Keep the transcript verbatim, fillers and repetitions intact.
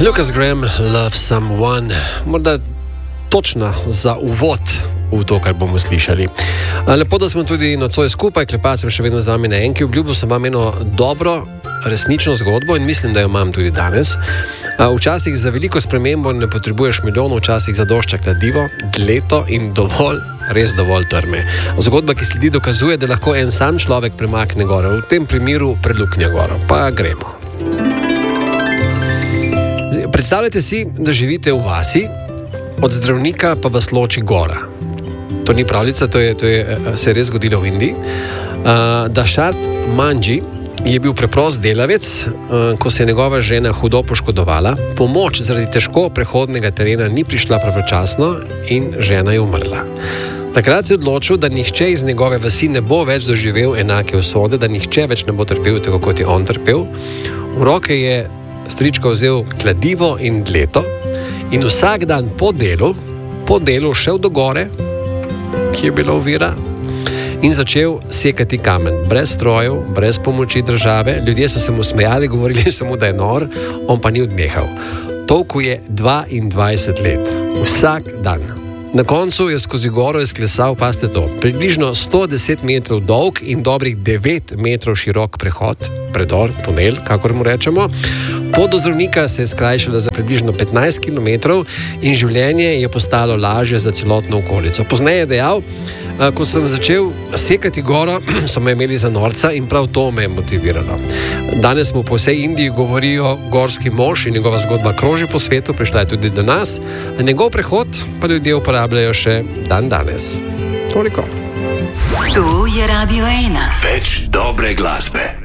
Lucas Graham, Love Someone, morda točna za uvod v to, kar bomo slišali. Lepo, da smo tudi nocoj skupaj, klepati sem še vedno z vami na enki, obljubil sem vam eno dobro, resnično zgodbo in mislim, da jo imam tudi danes. Včasih za veliko spremembo ne potrebuješ milijonov, včasih zadošča kladivo, leto in dovolj, res dovolj trme. Zgodba, ki sledi, dokazuje, da lahko en sam človek premakne goro, v tem primeru preluknja goro. Pa gremo. Predstavljajte si, da živite v vasi, od zdravnika pa vas loči gora. To ni pravljica, to je, to je, se je res zgodilo v Indiji. Uh, Dašart Manji je bil preprost delavec, uh, ko se je njegova žena hudo poškodovala. Pomoč zaradi težko prehodnega terena ni prišla pravočasno in žena je umrla. Takrat se je odločil, da nihče iz njegove vasi ne bo več doživel enake usode, da nihče več ne bo trpel tako, kot je on trpel. V roke je stričko vzel kladivo in dleto in vsak dan po delu, po delu šel do gore, ki je bila ovira, in začel sekati kamen. Brez strojev, brez pomoči države. Ljudje so se mu smejali, govorili so mu, da je nor, on pa ni odnehal. Tolku je dvaindvajset let. Vsak dan. Na koncu je skozi goro izklesal, pazite to, približno sto deset metrov dolg in dobrih devet metrov širok prehod, predor, tunel, kakor mu rečemo. Pot do zdravnika se je skrajšala za približno petnajst kilometrov in življenje je postalo lažje za celotno okolico. Pozneje je dejal, ko sem začel sekati goro, so me imeli za norca in prav to me je motiviralo. Danes mu po vsej Indiji govorijo gorski mož in njegova zgodba kroži po svetu, prišla je tudi do nas. Njegov prehod pa ljudje uporabljajo še dan danes. Toliko. Tu je Radio ena. Več dobre glasbe.